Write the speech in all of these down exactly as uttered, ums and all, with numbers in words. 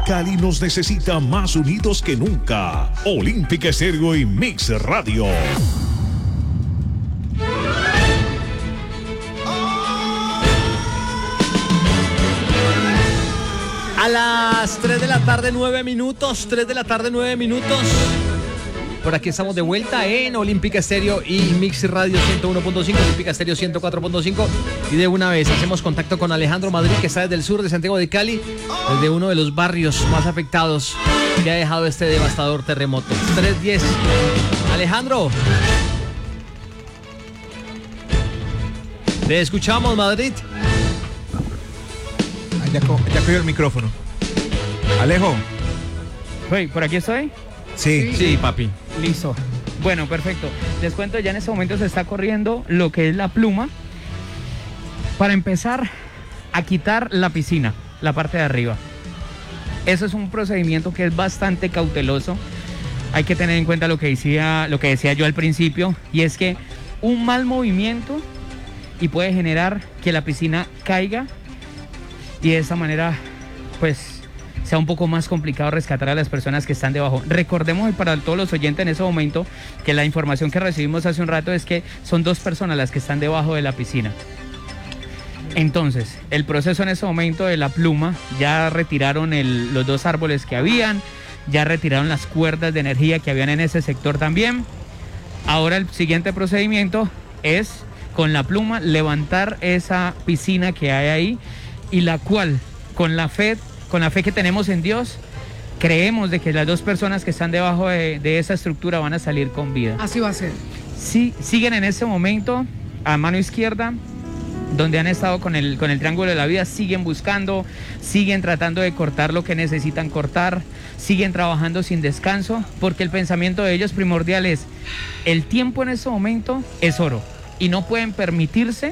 Cali nos necesita más unidos que nunca. Olímpica Estéreo y Mix Radio. A las tres de la tarde, nueve minutos. tres de la tarde, nueve minutos. Por aquí estamos de vuelta en Olímpica Estéreo y Mix Radio ciento uno punto cinco, Olímpica Estéreo ciento cuatro punto cinco. Y de una vez hacemos contacto con Alejandro Madrid, que está desde el sur de Santiago de Cali, desde uno de los barrios más afectados que ha dejado este devastador terremoto. tres diez. Alejandro. Te escuchamos, Madrid. Ya, co ya cogió el micrófono. Alejo. Hey, ¿por aquí estoy? Sí. Sí, papi. Listo. Bueno, perfecto. Les cuento, ya en este momento se está corriendo lo que es la pluma para empezar a quitar la piscina, la parte de arriba. Eso es un procedimiento que es bastante cauteloso. Hay que tener en cuenta lo que decía, lo que decía yo al principio, y es que un mal movimiento y puede generar que la piscina caiga y de esa manera pues sea un poco más complicado rescatar a las personas que están debajo. Recordemos para todos los oyentes en ese momento que la información que recibimos hace un rato es que son dos personas las que están debajo de la piscina. Entonces, el proceso en ese momento de la pluma, ya retiraron el, los dos árboles que habían, ya retiraron las cuerdas de energía que habían en ese sector también. Ahora el siguiente procedimiento es con la pluma levantar esa piscina que hay ahí, y la cual con la fe con la fe que tenemos en Dios creemos de que las dos personas que están debajo de, de esa estructura van a salir con vida. Así va a ser. Sí, siguen en este momento a mano izquierda donde han estado con el, con el triángulo de la vida, siguen buscando, siguen tratando de cortar lo que necesitan cortar, siguen trabajando sin descanso, porque el pensamiento de ellos primordial es el tiempo en este momento es oro y no pueden permitirse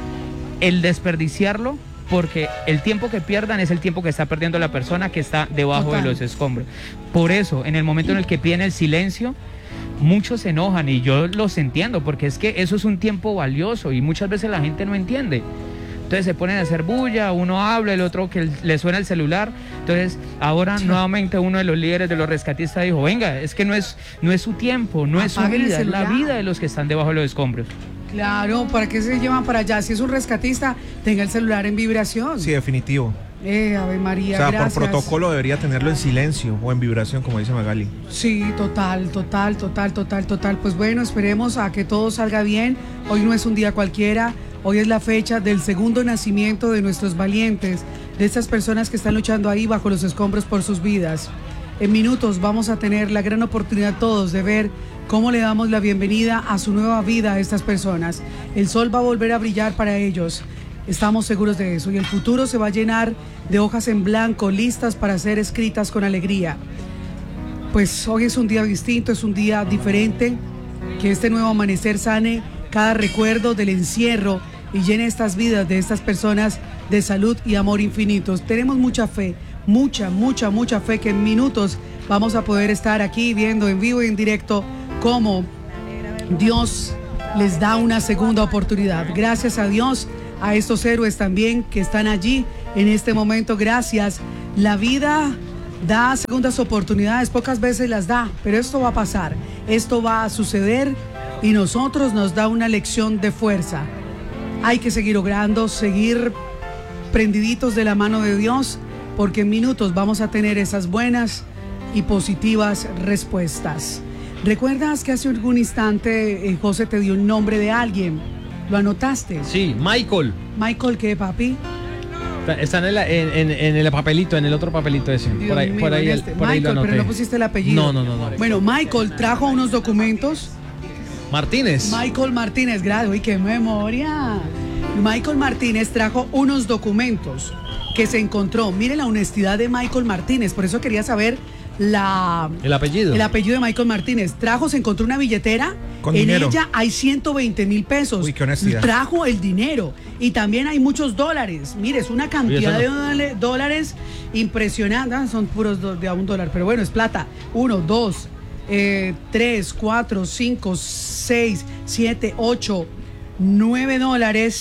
el desperdiciarlo, porque el tiempo que pierdan es el tiempo que está perdiendo la persona que está debajo Total. de los escombros. Por eso, en el momento en el que piden el silencio, muchos se enojan y yo los entiendo, porque es que eso es un tiempo valioso y muchas veces la gente no entiende. Entonces se ponen a hacer bulla, uno habla, el otro que le suena el celular. Entonces ahora nuevamente uno de los líderes de los rescatistas dijo, venga, es que no es, no es su tiempo, no es su vida, es la vida de los que están debajo de los escombros. Claro, ¿para qué se llevan para allá? Si es un rescatista, tenga el celular en vibración. Sí, definitivo. Eh, Ave María, o sea, gracias. por protocolo debería tenerlo en silencio o en vibración, como dice Magali. Sí, total, total, total, total, total. Pues bueno, esperemos a que todo salga bien. Hoy no es un día cualquiera. Hoy es la fecha del segundo nacimiento de nuestros valientes, de estas personas que están luchando ahí bajo los escombros por sus vidas. En minutos vamos a tener la gran oportunidad todos de ver cómo le damos la bienvenida a su nueva vida a estas personas. El sol va a volver a brillar para ellos. Estamos seguros de eso. Y el futuro se va a llenar de hojas en blanco, listas para ser escritas con alegría. Pues hoy es un día distinto, es un día diferente. Que este nuevo amanecer sane cada recuerdo del encierro y llene estas vidas de estas personas de salud y amor infinitos. Tenemos mucha fe, mucha, mucha, mucha fe que en minutos vamos a poder estar aquí viendo en vivo y en directo cómo Dios les da una segunda oportunidad. Gracias a Dios, a estos héroes también que están allí en este momento. Gracias. La vida da segundas oportunidades, pocas veces las da, pero esto va a pasar, esto va a suceder y nosotros nos da una lección de fuerza. Hay que seguir orando, seguir prendiditos de la mano de Dios, porque en minutos vamos a tener esas buenas y positivas respuestas. ¿Recuerdas que hace algún instante eh, José te dio el nombre de alguien? ¿Lo anotaste? Sí, Michael. ¿Michael qué, papi? Está en el, en, en, en el papelito, en el otro papelito ese. Dios por ahí, mío, por ahí, este. por ahí Michael, lo anoté. pero no pusiste el apellido. No, no, no, no. Bueno, Michael trajo unos documentos. Martínez. Michael Martínez, gracias. Uy, qué memoria. Michael Martínez trajo unos documentos que se encontró. Mire la honestidad de Michael Martínez. Por eso quería saber la el apellido. El apellido de Michael Martínez. Trajo, se encontró una billetera. Con en dinero. ella hay ciento veinte mil pesos. Uy, qué honestidad. Trajo el dinero. Y también hay muchos dólares. Mire, es una cantidad Oye, no... de dólares impresionante. Ah, son puros do de a un dólar. Pero bueno, es plata. Uno, dos, eh, tres, cuatro, cinco, seis, siete, ocho, nueve dólares.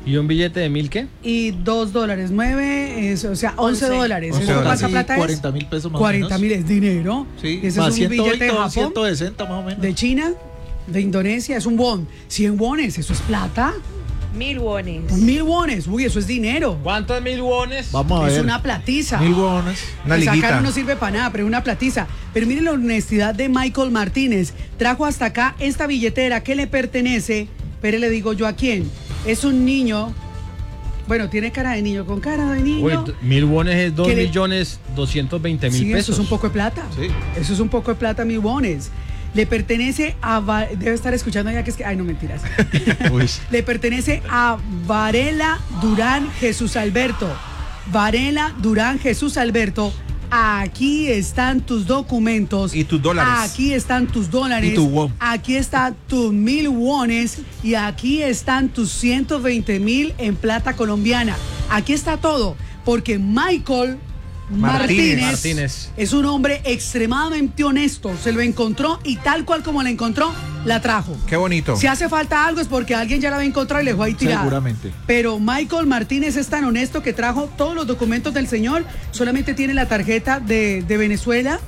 ¿Y un billete de mil qué? Y dos dólares, nueve, es, o sea, once, once dólares. once ¿Eso dólares. cuánta plata es? cuarenta mil pesos más cuarenta o mil menos. es dinero. Sí, Ese más es un billete de Japón, ciento sesenta más o menos. de China, de Indonesia, es un won. cien wones, eso es plata. Mil wones. Mil wones, uy, eso es dinero. ¿Cuántos mil wones? Vamos a Es ver. una platiza. Mil wones. Una El liguita. sacar no sirve para nada, pero es una platiza. Pero miren la honestidad de Michael Martínez. Trajo hasta acá esta billetera que le pertenece, pero le digo yo a quién. Es un niño, bueno, tiene cara de niño, con cara de niño. Uy, d- mil wones es dos ¿Qué le- millones doscientos veinte mil Sí, pesos. eso es un poco de plata. Sí. Eso es un poco de plata, mil wones. Le pertenece a... Va- Debe estar escuchando ya que es que... Ay, no, mentiras. Uy. Le pertenece a Varela Durán Jesús Alberto. Varela Durán Jesús Alberto. Aquí están tus documentos. Y tus dólares. Aquí están tus dólares. Y tu won. Aquí están tus mil wones. Y aquí están tus ciento veinte mil en plata colombiana. Aquí está todo. Porque Michael Martínez. Martínez, Martínez. es un hombre extremadamente honesto. Se lo encontró y tal cual como la encontró, la trajo. Qué bonito. Si hace falta algo es porque alguien ya la había encontrado y le dejó ahí tirada. Seguramente. Pero Michael Martínez es tan honesto que trajo todos los documentos del señor. Solamente tiene la tarjeta de, de Venezuela.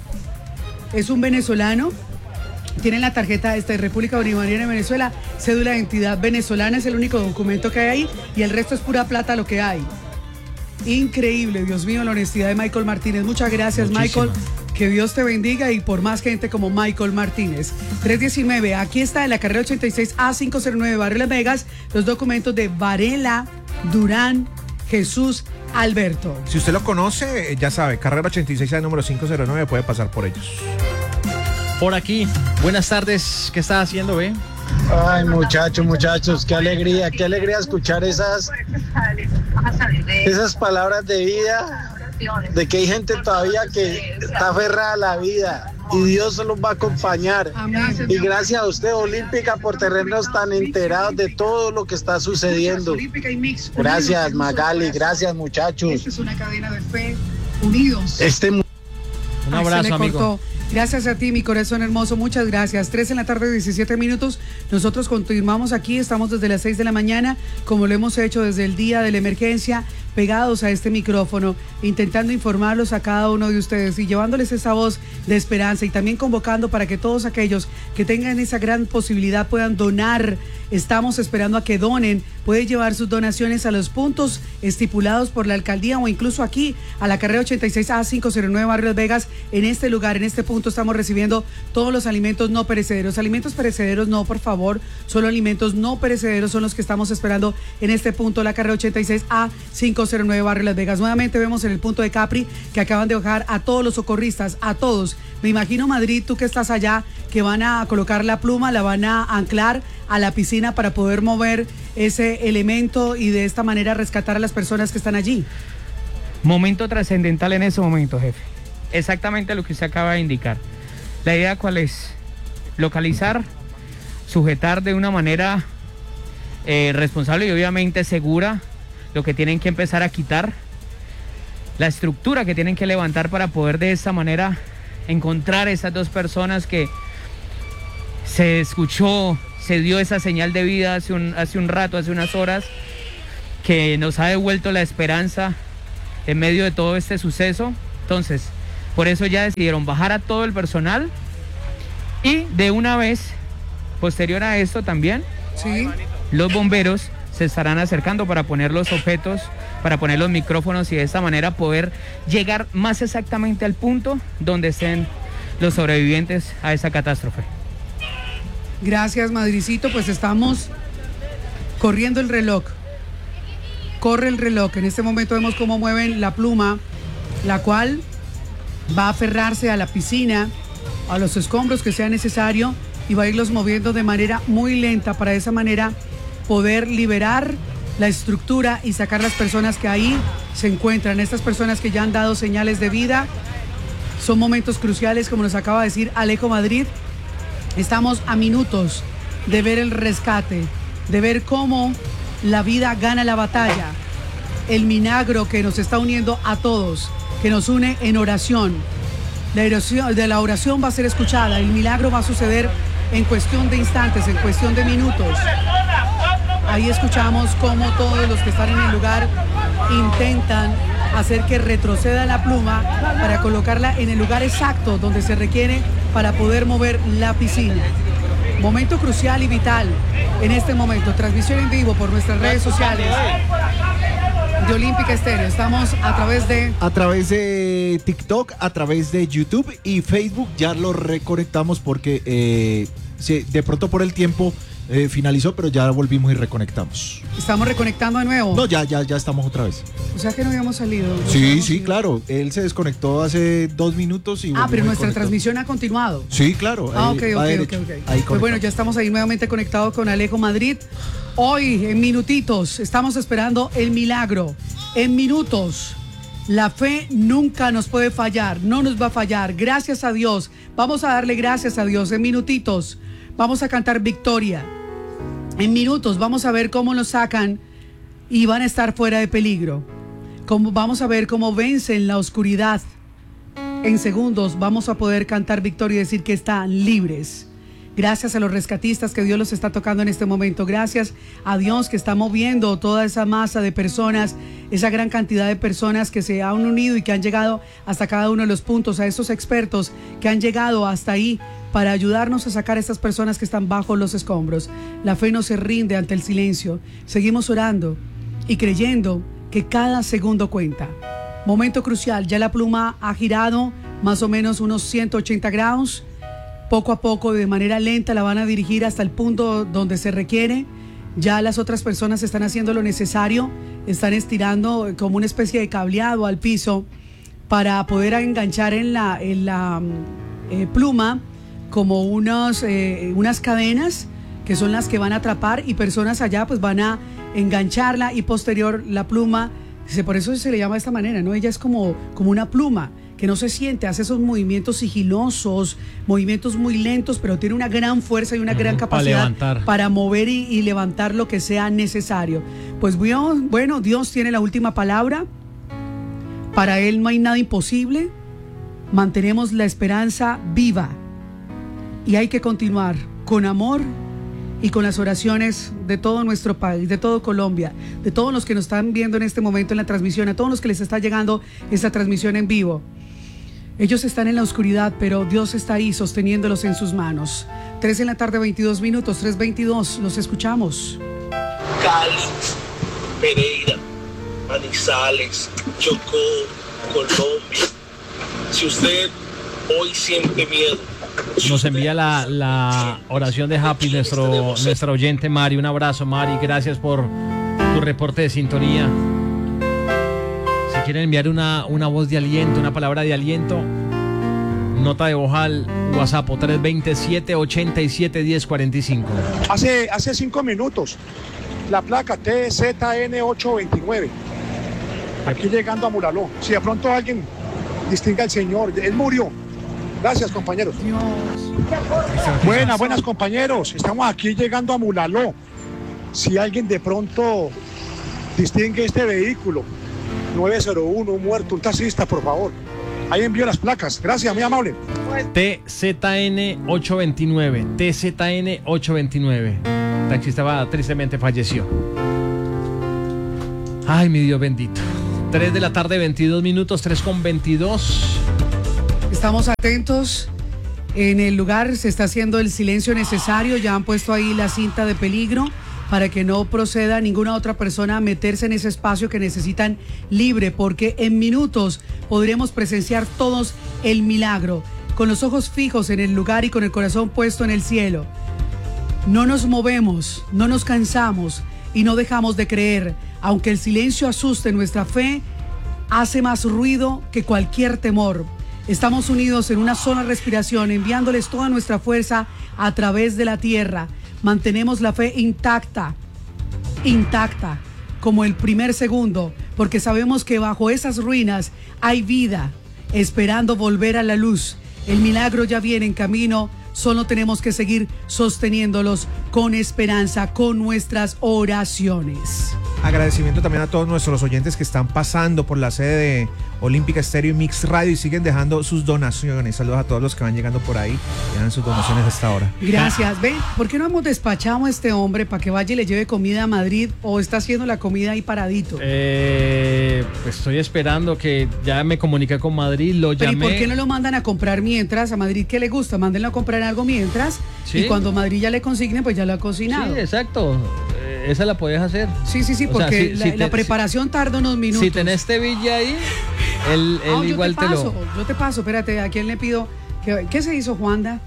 Es un venezolano. Tiene la tarjeta esta de República Bolivariana de Venezuela. Cédula de identidad venezolana es el único documento que hay ahí. Y el resto es pura plata lo que hay. Increíble, Dios mío, la honestidad de Michael Martínez. Muchas gracias, Muchísimo. Michael. Que Dios te bendiga y por más gente como Michael Martínez. tres diecinueve, aquí está en la carrera ochenta y seis A quinientos nueve, Barrio Las Vegas, los documentos de Varela Durán Jesús Alberto. Si usted lo conoce, ya sabe, carrera ochenta y seis A número quinientos nueve, puede pasar por ellos. Por aquí. Buenas tardes. ¿Qué estás haciendo, ve? Ay, muchachos, muchachos, qué alegría, qué alegría escuchar esas, esas palabras de vida, de que hay gente todavía que está aferrada a la vida y Dios se los va a acompañar. Amén. Y gracias a usted, Olímpica, por tenernos tan enterados de todo lo que está sucediendo. Gracias, Magali, gracias, muchachos. Esta es una cadena de fe, unidos. Este Un Ay, se abrazo, le amigo. cortó. Gracias a ti, mi corazón hermoso. Muchas gracias. tres en la tarde, diecisiete minutos. Nosotros continuamos aquí. Estamos desde las seis de la mañana, como lo hemos hecho desde el día de la emergencia, pegados a este micrófono, intentando informarlos a cada uno de ustedes y llevándoles esa voz de esperanza y también convocando para que todos aquellos que tengan esa gran posibilidad puedan donar. Estamos esperando a que donen. Pueden llevar sus donaciones a los puntos estipulados por la alcaldía o incluso aquí a la carrera ochenta y seis A quinientos nueve, Barrio Las Vegas. En este lugar, en este punto, estamos recibiendo todos los alimentos no perecederos. Alimentos perecederos no, por favor. Solo alimentos no perecederos son los que estamos esperando en este punto, la carrera ochenta y seis A quinientos nueve, Barrio Las Vegas. Nuevamente vemos en el punto de Capri que acaban de bajar a todos los socorristas, a todos. Me imagino, Madrid, tú que estás allá, que van a colocar la pluma, la van a anclar a la piscina para poder mover ese elemento y de esta manera rescatar a las personas que están allí. Momento trascendental en ese momento, jefe. Exactamente lo que usted acaba de indicar. La idea cuál es: localizar, sujetar de una manera eh, responsable y obviamente segura lo que tienen que empezar a quitar, la estructura que tienen que levantar para poder de esta manera encontrar esas dos personas que se escuchó, se dio esa señal de vida hace un, hace un rato, hace unas horas, que nos ha devuelto la esperanza en medio de todo este suceso. Entonces, por eso ya decidieron bajar a todo el personal y de una vez, posterior a esto también, Sí. los bomberos se estarán acercando para poner los objetos, para poner los micrófonos y de esta manera poder llegar más exactamente al punto donde estén los sobrevivientes a esa catástrofe. Gracias, Madricito. Pues estamos corriendo el reloj. Corre el reloj. En este momento vemos cómo mueven la pluma, la cual va a aferrarse a la piscina, a los escombros que sea necesario y va a irlos moviendo de manera muy lenta para de esa manera poder liberar la estructura y sacar las personas que ahí se encuentran. Estas personas que ya han dado señales de vida. Son momentos cruciales, como nos acaba de decir Alejo Madrid. Estamos a minutos de ver el rescate, de ver cómo la vida gana la batalla. El milagro que nos está uniendo a todos, que nos une en oración. La oración, de la oración va a ser escuchada. El milagro va a suceder en cuestión de instantes, en cuestión de minutos. Ahí escuchamos cómo todos los que están en el lugar intentan hacer que retroceda la pluma para colocarla en el lugar exacto donde se requiere para poder mover la piscina. Momento crucial y vital en este momento. Transmisión en vivo por nuestras redes sociales de Olímpica Estéreo. Estamos a través de... A través de TikTok, a través de YouTube y Facebook. Ya lo reconectamos porque eh, sí, de pronto por el tiempo eh, finalizó, pero ya volvimos y reconectamos. ¿Estamos reconectando de nuevo? No, ya, ya, ya estamos otra vez. O sea que no habíamos salido. No Sí, habíamos sí, ido. claro. Él se desconectó hace dos minutos y... Ah, pero volvimos y nuestra conectamos. transmisión ha continuado. Sí, claro. Ah, ahí ok, va ok, derecho. ok, ok. Ahí Pues bueno, conectamos. ya estamos ahí nuevamente conectados con Alejo Madrid. Hoy, en minutitos, estamos esperando el milagro. En minutos. La fe nunca nos puede fallar, no nos va a fallar. Gracias a Dios. Vamos a darle gracias a Dios. En minutitos vamos a cantar victoria. En minutos vamos a ver cómo lo sacan y van a estar fuera de peligro. Como vamos a ver cómo vencen la oscuridad. En segundos vamos a poder cantar victoria y decir que están libres. Gracias a los rescatistas que Dios los está tocando en este momento. Gracias a Dios que está moviendo toda esa masa de personas, esa gran cantidad de personas que se han unido y que han llegado hasta cada uno de los puntos, a esos expertos que han llegado hasta ahí para ayudarnos a sacar a estas personas que están bajo los escombros. La fe no se rinde ante el silencio. Seguimos orando y creyendo que cada segundo cuenta. Momento crucial, ya la pluma ha girado más o menos unos ciento ochenta grados. Poco a poco, de manera lenta, la van a dirigir hasta el punto donde se requiere. Ya las otras personas están haciendo lo necesario, están estirando como una especie de cableado al piso para poder enganchar en la, en la eh, pluma como unos, eh, unas cadenas que son las que van a atrapar, y personas allá pues van a engancharla y posterior la pluma, por eso se le llama de esta manera, ¿no? Ella es como, como una pluma que no se siente, hace esos movimientos sigilosos, movimientos muy lentos, pero tiene una gran fuerza y una gran capacidad levantar. para mover y, y levantar lo que sea necesario. Pues bueno, bueno, Dios tiene la última palabra. Para Él no hay nada imposible. Mantenemos la esperanza viva y hay que continuar con amor y con las oraciones de todo nuestro país, de todo Colombia, de todos los que nos están viendo en este momento en la transmisión, a todos los que les está llegando esta transmisión en vivo. Ellos están en la oscuridad, pero Dios está ahí sosteniéndolos en sus manos. Tres en la tarde, veintidós minutos, tres veintidós, los escuchamos. Cali, Pereira, Manizales, Chocó, Colombia. Si usted hoy siente miedo, Nos envía la, la oración de Happy, nuestro, nuestro oyente Mari. Un abrazo, Mari. Gracias por tu reporte de sintonía. Si quieren enviar una, una voz de aliento, una palabra de aliento, nota de voz al WhatsApp tres dos siete, ocho siete, uno cero cuatro cinco. Hace, hace cinco minutos, la placa T Z N ocho veintinueve. Aquí llegando a Mulaló. Si de pronto alguien distinga al Señor, Él murió. Gracias, compañeros. Dios. Buenas, buenas, compañeros. Estamos aquí llegando a Mulaló. Si alguien de pronto distingue este vehículo, nueve cero uno, un muerto, un taxista, por favor. Ahí envío las placas. Gracias, muy amable. T Z N ocho veintinueve. T Z N ocho veintinueve. El taxista va, tristemente falleció. Ay, mi Dios bendito. tres de la tarde, veintidós minutos, tres con veintidós. Estamos atentos. En el lugar se está haciendo el silencio necesario. Ya han puesto ahí la cinta de peligro para que no proceda ninguna otra persona a meterse en ese espacio que necesitan libre, porque en minutos podremos presenciar todos el milagro, con los ojos fijos en el lugar y con el corazón puesto en el cielo. No nos movemos, no nos cansamos y no dejamos de creer. Aunque el silencio asuste, nuestra fe hace más ruido que cualquier temor. Estamos unidos en una sola respiración, enviándoles toda nuestra fuerza a través de la tierra. Mantenemos la fe intacta, intacta, como el primer segundo, porque sabemos que bajo esas ruinas hay vida, esperando volver a la luz. El milagro ya viene en camino, solo tenemos que seguir sosteniéndolos con esperanza, con nuestras oraciones. Agradecimiento también a todos nuestros oyentes que están pasando por la sede de Olímpica Estéreo y Mix Radio y siguen dejando sus donaciones. Saludos a todos los que van llegando por ahí y dan sus donaciones hasta ahora. Gracias. Ven, ¿por qué no hemos despachado a este hombre para que vaya y le lleve comida a Madrid o está haciendo la comida ahí paradito? Eh, pues estoy esperando que ya me comuniqué con Madrid, lo Pero llamé. ¿y por qué no lo mandan a comprar mientras? A Madrid, ¿qué le gusta? Mándenlo a comprar algo mientras. Sí. Y cuando Madrid ya le consigne, pues ya lo ha cocinado. Sí, exacto. Eh, esa la puedes hacer. Sí, sí, sí, O sea, porque si- la, si te- la preparación tarda unos minutos. Si tenés Tevilla ahí, él, él Ah, yo igual te te, paso, lo... yo te paso, espérate, ¿a quién le pido? ¿Qué, qué se hizo, Juanda?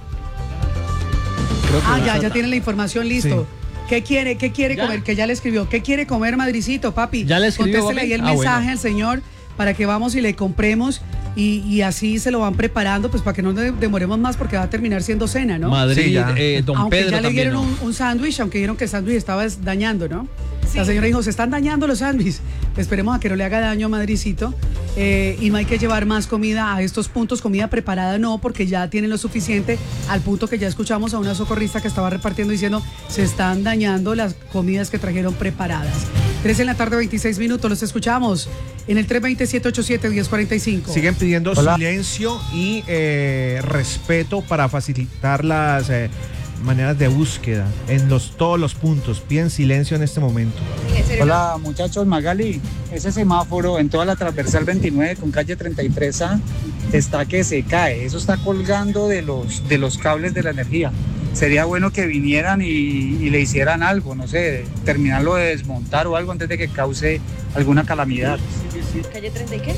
Creo que Ah, vas ya, a- ya tiene la información listo. ¿Qué quiere, qué quiere ¿Ya? comer? Que ya le escribió. ¿Qué quiere comer, Madricito, papi? ¿Ya le escribió, Contéstele papi? ahí el Ah, mensaje bueno. al señor para que vamos y le compremos y, y así se lo van preparando, pues para que no de- demoremos más porque va a terminar siendo cena, ¿no? Madrid, Sí, ya. eh, Don aunque Pedro ya le también. dieron ¿no? un, un sándwich, aunque dijeron que el sándwich estaba es- dañando, ¿no? La señora dijo, se están dañando los sándwiches. Esperemos a que no le haga daño a Madricito. Eh, y no hay que llevar más comida a estos puntos, comida preparada no, porque ya tienen lo suficiente, al punto que ya escuchamos a una socorrista que estaba repartiendo diciendo, se están dañando las comidas que trajeron preparadas. tres en la tarde, veintiséis minutos, los escuchamos en el tres dos cero, siete ocho siete, uno cero cuatro cinco. Siguen pidiendo Hola. silencio y eh, respeto para facilitar las eh, maneras de búsqueda en los, todos los puntos. Piden silencio en este momento. Hola muchachos, Magali, ese semáforo en toda la transversal veintinueve con calle treinta y tres A está que se cae, eso está colgando de los, de los cables de la energía. Sería bueno que vinieran y, y le hicieran algo, no sé, terminarlo de desmontar o algo antes de que cause alguna calamidad. ¿Calle treinta y qué?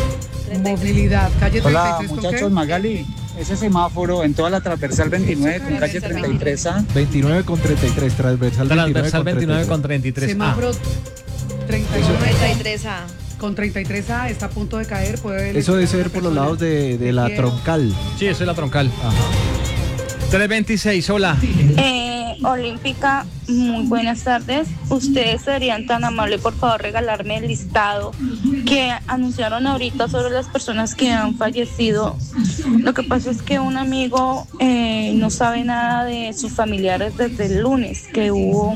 Movilidad, calle treinta y Hola tres. ¿con muchachos, qué? Magali, ese semáforo en toda la transversal veintinueve con calle treinta y tres A. veintinueve con treinta y tres, transversal, Transversal veintinueve con treinta y tres. Semáforo treinta y nueve treinta y tres A. con treinta y tres A está a punto de caer. Puede Eso debe lesionar ser a por una los lados persona. de, de la Bien. troncal. Sí, eso es la troncal. Ajá. tres veintiséis, hola. Eh, Olímpica, muy buenas tardes. Ustedes serían tan amables, por favor, regalarme el listado que anunciaron ahorita sobre las personas que han fallecido. Lo que pasa es que un amigo eh, no sabe nada de sus familiares desde el lunes que hubo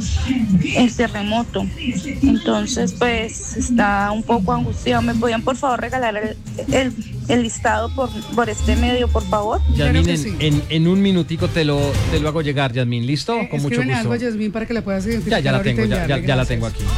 el terremoto. Entonces, pues está un poco angustiado. ¿Me podían, por favor, regalar el, el, el listado por, por este medio, por favor? Yasmín, que en, sí. en, en un minutico te lo, te lo hago llegar, Yasmín. ¿Listo? Eh, Con mucho escríbele algo a gusto. Yasmín para que la puedas Ya, identificar. ya la ahorita tengo, y ya, ya, enviarle, ya la gracias. tengo aquí.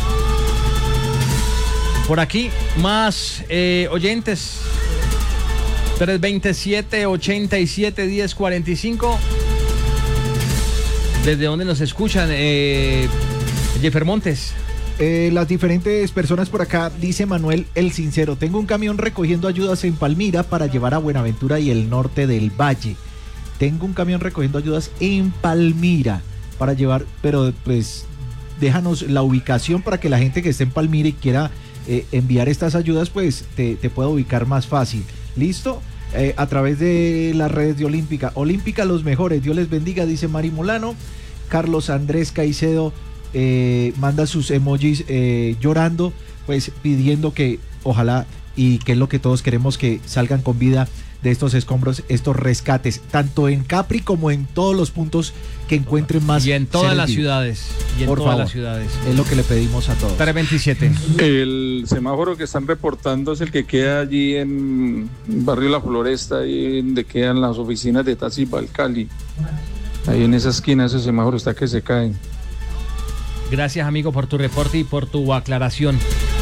Por aquí, más eh, oyentes. tres veintisiete, ochenta y siete, diez cuarenta y cinco. ¿Desde dónde nos escuchan? Eh, Jeffer Montes. Eh, las diferentes personas por acá, dice Manuel el Sincero, tengo un camión recogiendo ayudas en Palmira para llevar a Buenaventura y el norte del Valle. Tengo un camión recogiendo ayudas en Palmira para llevar, pero pues déjanos la ubicación para que la gente que esté en Palmira y quiera eh, enviar estas ayudas, pues te, te pueda ubicar más fácil. ¿Listo? Eh, a través de las redes de Olímpica. Olímpica los mejores, Dios les bendiga, dice Mari Molano. Carlos Andrés Caicedo eh, manda sus emojis eh, llorando, pues pidiendo que ojalá y que es lo que todos queremos, que salgan con vida de estos escombros, estos rescates, tanto en Capri como en todos los puntos que encuentren más. Y en todas seres las vivos. ciudades. Y en Por todas favor. las ciudades. Es lo que le pedimos a todos. tres veintisiete. El semáforo que están reportando es el que queda allí en Barrio La Floresta, ahí donde quedan las oficinas de Taxi Balcali. Ahí en esa esquina ese semáforo está que se cae. Gracias, amigo, por tu reporte y por tu aclaración.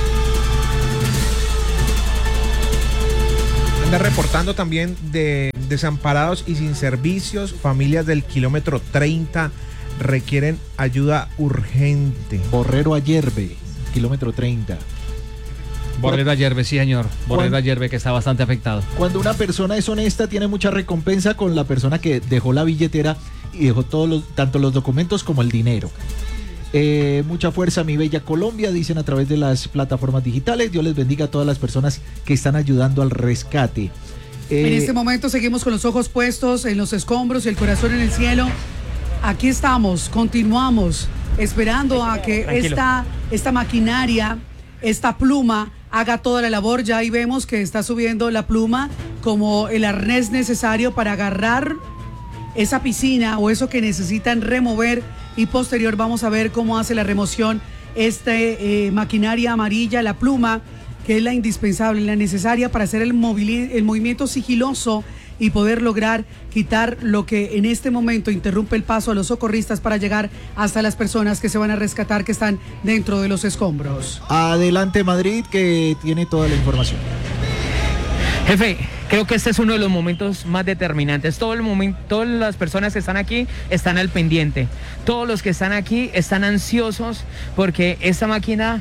Anda reportando también de desamparados y sin servicios. Familias del kilómetro treinta requieren ayuda urgente. Borrero Ayerbe, kilómetro treinta. Borrero Ayerbe, sí, señor. Borrero ¿Cuál? Ayerbe, que está bastante afectado. Cuando una persona es honesta, tiene mucha recompensa con la persona que dejó la billetera y dejó todos los, tanto los documentos como el dinero. Eh, mucha fuerza, mi bella Colombia, dicen a través de las plataformas digitales. Dios les bendiga a todas las personas que están ayudando al rescate. En Eh, este momento seguimos con los ojos puestos en los escombros y el corazón en el cielo. Aquí estamos, continuamos, esperando a que Tranquilo. esta, esta maquinaria, esta pluma, haga toda la labor. Ya ahí vemos que está subiendo la pluma como el arnés necesario para agarrar esa piscina o eso que necesitan remover, y posterior vamos a ver cómo hace la remoción este eh, maquinaria amarilla, la pluma, que es la indispensable, la necesaria para hacer el, movili- el movimiento sigiloso y poder lograr quitar lo que en este momento interrumpe el paso a los socorristas para llegar hasta las personas que se van a rescatar, que están dentro de los escombros. Adelante Madrid, que tiene toda la información. Jefe, creo que este es uno de los momentos más determinantes. Todo el momento, todas las personas que están aquí están al pendiente. Todos los que están aquí están ansiosos porque esta máquina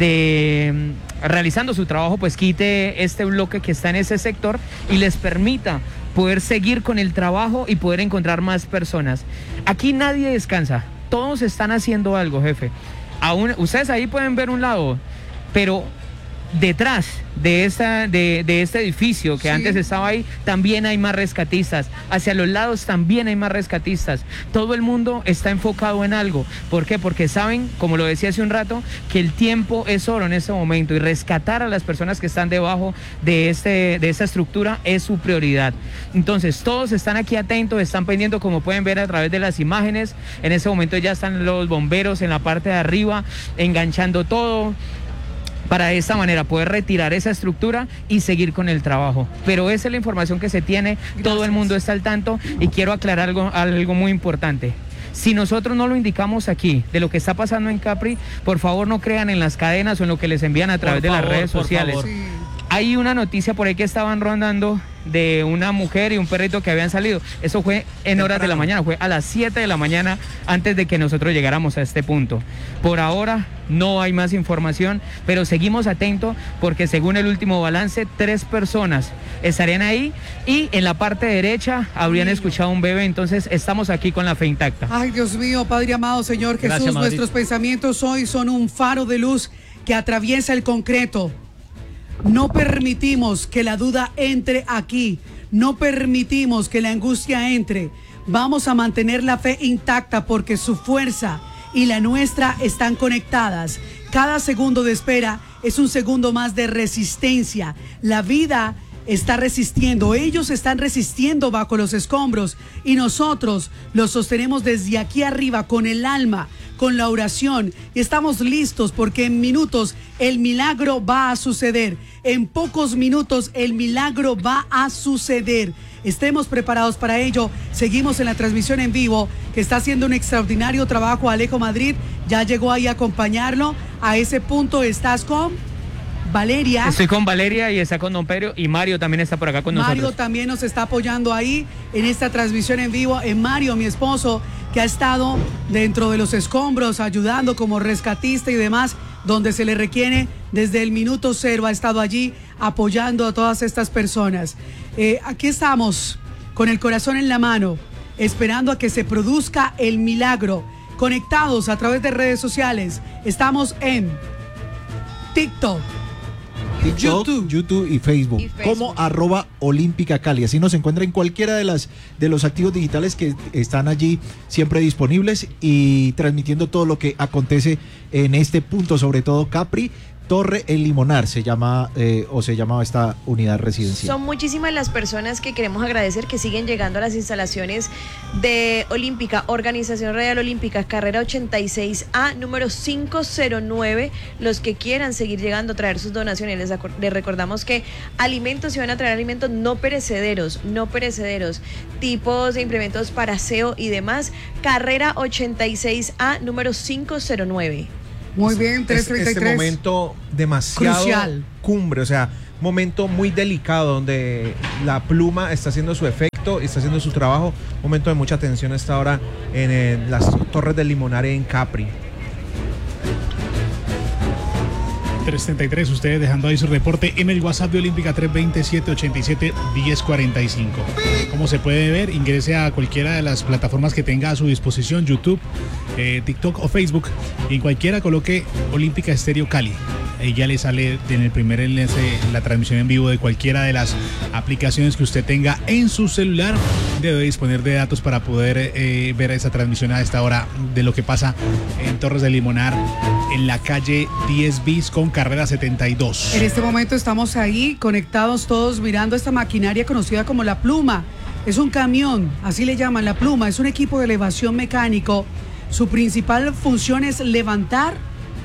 de realizando su trabajo pues quite este bloque que está en ese sector y les permita poder seguir con el trabajo y poder encontrar más personas. Aquí nadie descansa, todos están haciendo algo, jefe. Aún, ustedes ahí pueden ver un lado, pero detrás de, esta, de, de este edificio que sí. antes estaba ahí, también hay más rescatistas. Hacia los lados también hay más rescatistas. Todo el mundo está enfocado en algo. ¿Por qué? Porque saben, como lo decía hace un rato, que el tiempo es oro en este momento y rescatar a las personas que están debajo de, este, de esta estructura es su prioridad. Entonces, todos están aquí atentos, están pendientes, como pueden ver a través de las imágenes. En este momento ya están los bomberos en la parte de arriba, enganchando todo, para de esta manera poder retirar esa estructura y seguir con el trabajo. Pero esa es la información que se tiene, Gracias. Todo el mundo está al tanto y quiero aclarar algo, algo muy importante. Si nosotros no lo indicamos aquí de lo que está pasando en Capri, por favor no crean en las cadenas o en lo que les envían a través por de favor, las redes sociales. Sí. Hay una noticia por ahí que estaban rondando de una mujer y un perrito que habían salido. Eso fue en horas de la mañana, fue a las siete de la mañana antes de que nosotros llegáramos a este punto. Por ahora no hay más información, pero seguimos atentos porque según el último balance, tres personas estarían ahí y en la parte derecha habrían escuchado un bebé, entonces estamos aquí con la fe intacta. Ay, Dios mío, Padre amado, Señor Jesús, Gracias, nuestros pensamientos hoy son un faro de luz que atraviesa el concreto. No permitimos que la duda entre aquí, no permitimos que la angustia entre. Vamos a mantener la fe intacta porque su fuerza y la nuestra están conectadas. Cada segundo de espera es un segundo más de resistencia. La vida está resistiendo, ellos están resistiendo bajo los escombros y nosotros los sostenemos desde aquí arriba con el alma, con la oración, y estamos listos porque en minutos el milagro va a suceder. En pocos minutos el milagro va a suceder. Estemos preparados para ello. Seguimos en la transmisión en vivo que está haciendo un extraordinario trabajo Alejo Madrid. Ya llegó ahí a acompañarlo. A ese punto estás con Valeria. Estoy con Valeria y está con Don Pedro y Mario también está por acá con Mario nosotros. Mario también nos está apoyando ahí en esta transmisión en vivo. En Mario, mi esposo, que ha estado dentro de los escombros ayudando como rescatista y demás, donde se le requiere desde el minuto cero, ha estado allí apoyando a todas estas personas. Eh, aquí estamos con el corazón en la mano, esperando a que se produzca el milagro, conectados a través de redes sociales. Estamos en TikTok, TikTok, YouTube. YouTube y Facebook, y Facebook, como arroba Olímpica Cali. Así nos encuentra en cualquiera de las de los activos digitales que están allí siempre disponibles y transmitiendo todo lo que acontece en este punto, sobre todo Capri, Torre El Limonar se llama eh, o se llamaba esta unidad residencial. Son muchísimas las personas que queremos agradecer que siguen llegando a las instalaciones de Olímpica, Organización Radial Olímpica, carrera ochenta y seis A, número cinco cero nueve. Los que quieran seguir llegando a traer sus donaciones, les, les recordamos que alimentos, se van a traer alimentos no perecederos, no perecederos, tipos de implementos para aseo y demás, carrera ochenta y seis A, número cinco cero nueve. Muy bien, tres treinta y tres. Este momento demasiado crucial, cumbre, o sea, momento muy delicado donde la pluma está haciendo su efecto, está haciendo su trabajo. Momento de mucha tensión a esta hora en, en las Torres del Limonar en Capri. tres treinta y tres, ustedes dejando ahí su reporte en el WhatsApp de Olímpica tres veintisiete ochenta y siete diez cuarenta y cinco. Como se puede ver, ingrese a cualquiera de las plataformas que tenga a su disposición, YouTube, eh, TikTok o Facebook, y en cualquiera coloque Olímpica Estéreo Cali. Ahí ya le sale en el primer enlace la transmisión en vivo de cualquiera de las aplicaciones que usted tenga en su celular. Debe disponer de datos para poder eh, ver esa transmisión a esta hora de lo que pasa en Torres del Limonar, en la calle diez bis con carrera setenta y dos. En este momento estamos ahí conectados todos mirando esta maquinaria conocida como la pluma, Es un camión, así le llaman la pluma, es un equipo de elevación mecánico. Su principal función es levantar,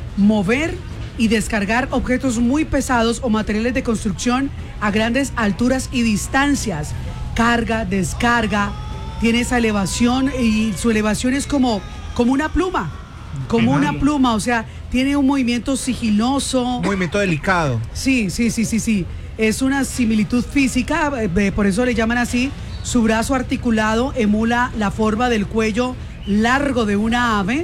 mover y descargar objetos muy pesados o materiales de construcción a grandes alturas y distancias. Carga, descarga, tiene esa elevación y su elevación es como, como una pluma, como una pluma, o sea, tiene un movimiento sigiloso. Un movimiento delicado. Sí, sí, sí, sí, sí. Es una similitud física, eh, por eso le llaman así. Su brazo articulado emula la forma del cuello largo de una ave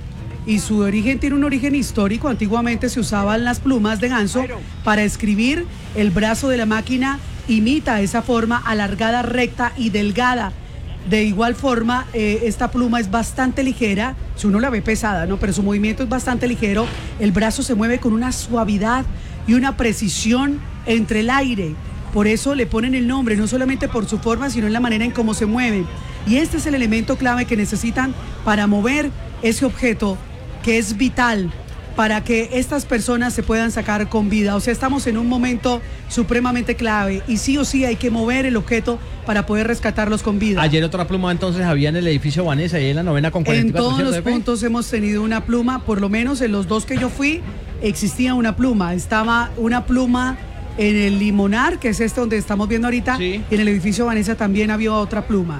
y su origen tiene un origen histórico. Antiguamente se usaban las plumas de ganso para escribir. El brazo de la máquina imita esa forma alargada, recta y delgada. De igual forma, eh, esta pluma es bastante ligera, si uno la ve pesada, ¿no? Pero su movimiento es bastante ligero. El brazo se mueve con una suavidad y una precisión entre el aire. Por eso le ponen el nombre, no solamente por su forma, sino en la manera en cómo se mueve. Y este es el elemento clave que necesitan para mover ese objeto, que es vital para que estas personas se puedan sacar con vida. O sea, estamos en un momento supremamente clave y sí o sí hay que mover el objeto para poder rescatarlos con vida. Ayer otra pluma entonces había en el edificio Vanessa y en la novena con cuarenta y cuatro. En todos los puntos hemos tenido una pluma, por lo menos en los dos que yo fui existía una pluma. Estaba una pluma en el Limonar, que es este donde estamos viendo ahorita, sí. Y en el edificio Vanessa también había otra pluma.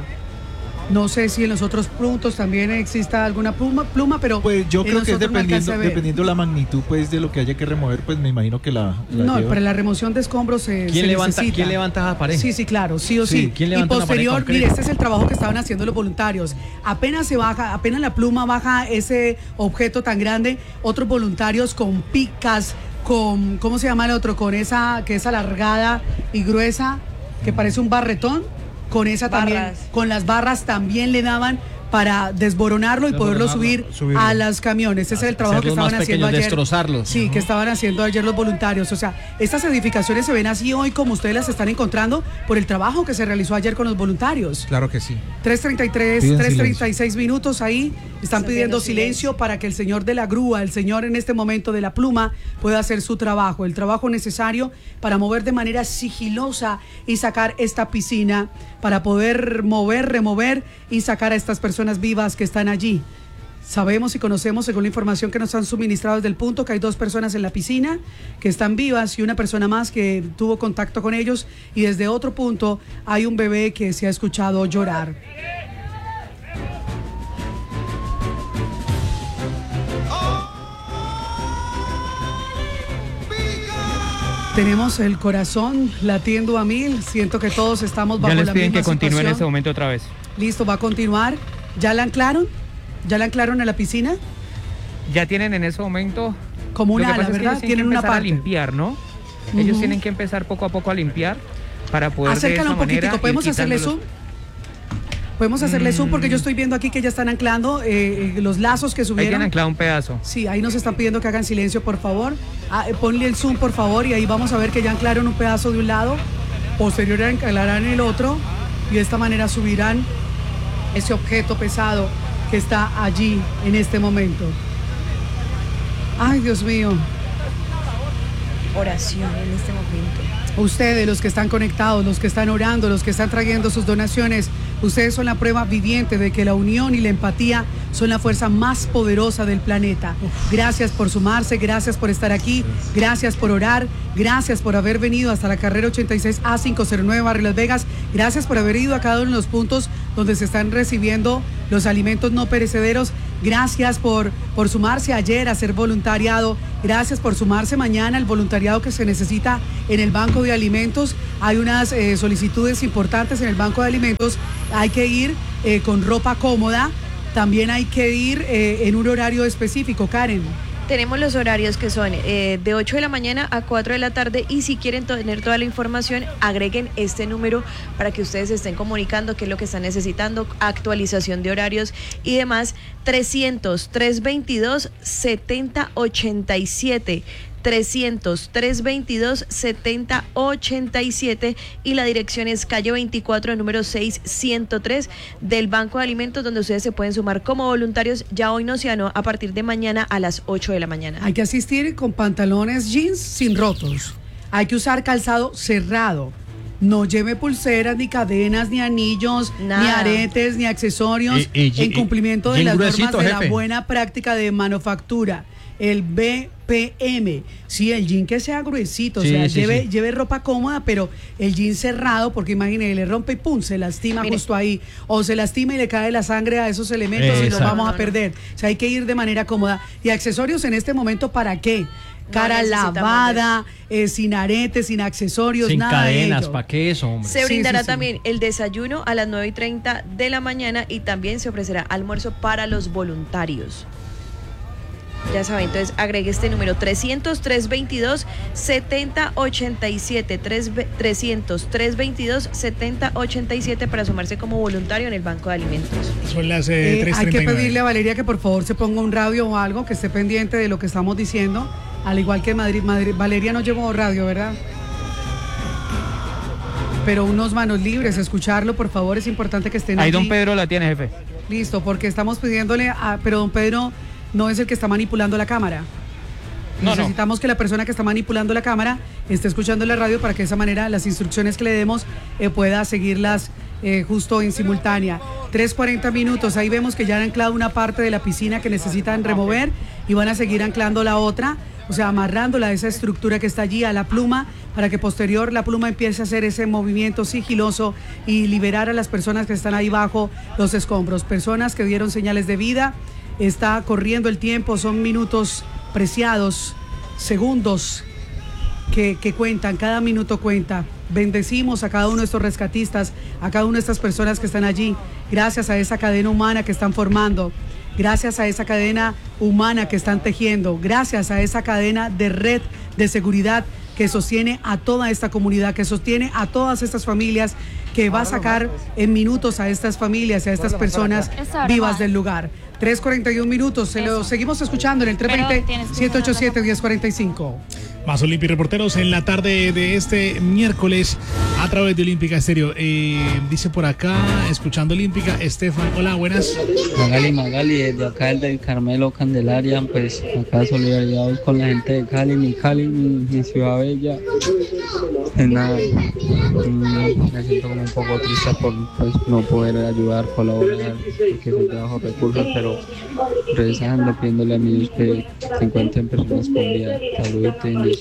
No sé si en los otros puntos también exista alguna pluma, pluma pero pues yo creo que es dependiendo, dependiendo la magnitud pues de lo que haya que remover, pues me imagino que la, la no, lleva. Para la remoción de escombros se, ¿Quién se levanta, necesita. ¿Quién levanta esa pared? Sí, sí, claro, sí o sí. sí. ¿Quién levanta y posterior, mire, este es el trabajo que estaban haciendo los voluntarios. Apenas se baja, apenas la pluma baja ese objeto tan grande, otros voluntarios con picas, con, ¿cómo se llama el otro? Con esa que es alargada y gruesa, que parece un barretón. Con esa también, barras. Con las barras también le daban para desboronarlo y poderlo subir subirlo. a los camiones. Ese es el trabajo que estaban haciendo ayer. Destrozarlos. Sí, uh-huh. que estaban haciendo ayer los voluntarios. O sea, estas edificaciones se ven así hoy como ustedes las están encontrando por el trabajo que se realizó ayer con los voluntarios. Claro que sí. tres treinta y tres, tres treinta y seis minutos ahí. Están pidiendo silencio, silencio para que el señor de la grúa, el señor en este momento de la pluma, pueda hacer su trabajo. El trabajo necesario para mover de manera sigilosa y sacar esta piscina, para poder mover, remover y sacar a estas personas vivas que están allí. Sabemos y conocemos, según la información que nos han suministrado desde el punto, que hay dos personas en la piscina que están vivas y una persona más que tuvo contacto con ellos, y desde otro punto hay un bebé que se ha escuchado llorar. Tenemos el corazón latiendo a mil, siento que todos estamos bajo la misma situación. Ya les piden que continúe en este momento otra vez. Listo, va a continuar. ¿Ya la anclaron? ¿Ya la anclaron en la piscina? Ya tienen en ese momento... Como una ala, ¿verdad? Tienen una parte. A limpiar, ¿no? Uh-huh. Ellos tienen que empezar poco a poco a limpiar para poder Acércalo de esa un poquitico, manera ¿podemos hacerle zoom? Podemos hacerle mm. zoom porque yo estoy viendo aquí que ya están anclando eh, los lazos que subieron. Ahí han anclado un pedazo. Sí, ahí nos están pidiendo que hagan silencio, por favor. Ah, eh, ponle el zoom, por favor, y ahí vamos a ver que ya anclaron un pedazo de un lado. Posterior anclarán el otro y de esta manera subirán ese objeto pesado que está allí en este momento. Ay, Dios mío. Oración en este momento. Ustedes, los que están conectados, los que están orando, los que están trayendo sus donaciones, ustedes son la prueba viviente de que la unión y la empatía son la fuerza más poderosa del planeta. Gracias por sumarse, gracias por estar aquí, gracias por orar, gracias por haber venido hasta la carrera ochenta y seis A quinientos nueve Barrio Las Vegas, gracias por haber ido a cada uno de los puntos donde se están recibiendo los alimentos no perecederos. Gracias por, por sumarse ayer a hacer voluntariado. Gracias por sumarse mañana al voluntariado que se necesita en el Banco de Alimentos. Hay unas eh, solicitudes importantes en el Banco de Alimentos. Hay que ir eh, con ropa cómoda. También hay que ir eh, en un horario específico, Karen. Tenemos los horarios que son eh, de ocho de la mañana a cuatro de la tarde, y si quieren tener toda la información, agreguen este número para que ustedes estén comunicando qué es lo que están necesitando, actualización de horarios y demás. Trescientos, trescientos veintidós, setenta ochenta y siete. trescientos, trescientos veintidós, setenta ochenta y siete, y la dirección es calle veinticuatro, número seis ciento tres del Banco de Alimentos, donde ustedes se pueden sumar como voluntarios ya hoy no sea no, a partir de mañana a las ocho de la mañana. Hay que asistir con pantalones jeans sin rotos, hay que usar calzado cerrado, no lleve pulseras, ni cadenas, ni anillos, Nada. ni aretes, ni accesorios Y- y- en y- cumplimiento de y las gruesito, normas de jefe. la buena práctica de manufactura. El B P M. Sí, el jean que sea gruesito, Sí, o sea, sí, lleve, sí. lleve ropa cómoda, pero el jean cerrado, porque imagínese, le rompe y pum, se lastima Mire. justo ahí. O se lastima y le cae la sangre a esos elementos y los Exacto. vamos No, a no. perder. O sea, hay que ir de manera cómoda. ¿Y accesorios en este momento para qué? Cara necesitamos lavada, eh, sin aretes, sin accesorios, Sin nada de cadenas, ello. ¿para qué eso, hombre? Se Sí, brindará sí, sí. también el desayuno a las nueve y treinta de la mañana y también se ofrecerá almuerzo para los voluntarios. Ya saben, entonces agregue este número trescientos, trescientos veintidós, setenta ochenta y siete, trescientos, trescientos veintidós, setenta ochenta y siete para sumarse como voluntario en el Banco de Alimentos. Son las eh, Eh, tres hay treinta que y nueve. pedirle a Valeria que por favor se ponga un radio o algo, que esté pendiente de lo que estamos diciendo. Al igual que en Madrid, Madrid, Valeria no llevó radio, ¿verdad? Pero unos manos libres, escucharlo, por favor, es importante que estén Ahí allí. don Pedro la tiene, jefe. Listo, porque estamos pidiéndole a... Pero don Pedro no es el que está manipulando la cámara. No, no. Necesitamos que la persona que está manipulando la cámara esté escuchando la radio para que de esa manera las instrucciones que le demos eh, pueda seguirlas eh, justo en simultánea. tres cuarenta minutos, ahí vemos que ya han anclado una parte de la piscina que necesitan remover y van a seguir anclando la otra, o sea, amarrándola a esa estructura que está allí, a la pluma, para que posterior la pluma empiece a hacer ese movimiento sigiloso y liberar a las personas que están ahí bajo los escombros. Personas que dieron señales de vida, está corriendo el tiempo, son minutos preciados, segundos que, que cuentan, cada minuto cuenta. Bendecimos a cada uno de estos rescatistas, a cada una de estas personas que están allí, gracias a esa cadena humana que están formando, gracias a esa cadena humana que están tejiendo, gracias a esa cadena de red de seguridad que sostiene a toda esta comunidad, que sostiene a todas estas familias, que va a sacar en minutos a estas familias, a estas personas vivas del lugar. tres cuarenta y uno minutos, se lo seguimos escuchando en el tres veinte, siete ochenta y siete, diez cuarenta y cinco. Más Olímpica Reporteros en la tarde de este miércoles a través de Olímpica Estéreo. Eh, dice por acá, escuchando Olímpica, Estefan. Hola, buenas. Magali, Magali, desde acá el del Carmelo Candelaria, pues acá solidaridad con la gente de Cali, mi Cali, mi, mi ciudad bella. Pues nada, mm, me siento como un poco triste por pues, no poder ayudar, colaborar, porque siempre bajo recursos, pero rezando, pidiéndole a mi Dios que se encuentren personas con vida. Saludos y bendiciones.